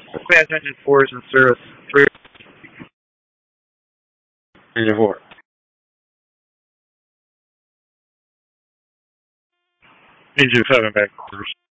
Fast Engine 4 is in service. 3 Engine 4. Engine 7 back quarters.